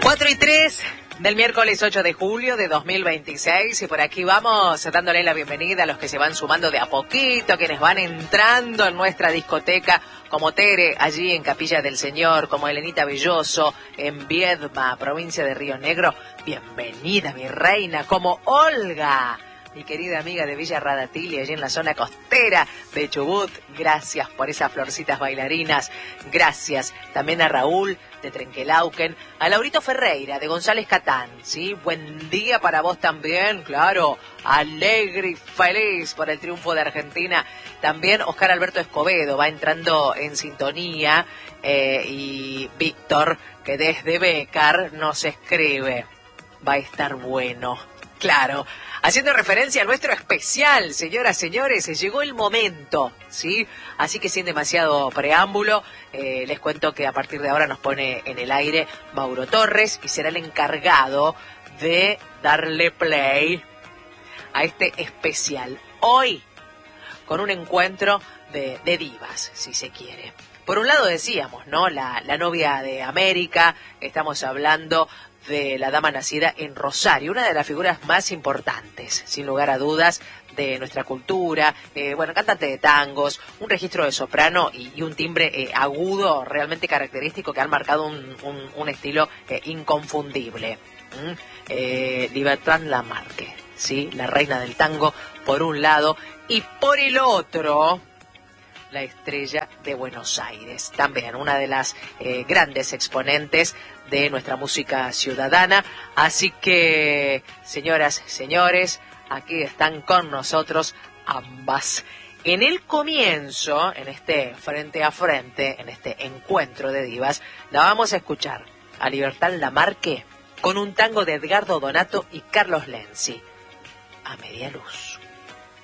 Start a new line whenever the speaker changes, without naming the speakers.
4:03 del miércoles 8 de julio de 2026 y por aquí vamos dándole la bienvenida a los que se van sumando de a poquito, a quienes van entrando en nuestra discoteca, como Tere allí en Capilla del Señor, como Elenita Belloso en Viedma, provincia de Río Negro. Bienvenida, mi reina, como Olga, mi querida amiga de Villa Radatili, allí en la zona costera de Chubut. Gracias por esas florcitas bailarinas. Gracias también a Raúl de Trenquelauquen, a Laurito Ferreira de González Catán, ¿sí? Buen día para vos también, claro. Alegre y feliz por el triunfo de Argentina. También Oscar Alberto Escobedo va entrando en sintonía y Víctor, que desde Bécar nos escribe. Va a estar bueno. Claro, haciendo referencia a nuestro especial, señoras, señores, llegó el momento, ¿sí? Así que sin demasiado preámbulo, les cuento que a partir de ahora nos pone en el aire Mauro Torres y será el encargado de darle play a este especial. Hoy, con un encuentro de divas, si se quiere. Por un lado decíamos, ¿no? La novia de América, estamos hablando de la dama nacida en Rosario, una de las figuras más importantes, sin lugar a dudas, de nuestra cultura, cantante de tangos, un registro de soprano y un timbre agudo realmente característico que han marcado un estilo inconfundible. Libertad Lamarque, ¿sí? La reina del tango por un lado y por el otro la estrella de Buenos Aires, también una de las grandes exponentes de nuestra música ciudadana. Así que, señoras, señores, aquí están con nosotros ambas. En el comienzo, en este frente a frente, en este encuentro de divas, la vamos a escuchar a Libertad Lamarque con un tango de Edgardo Donato y Carlos Lenzi, A Media Luz.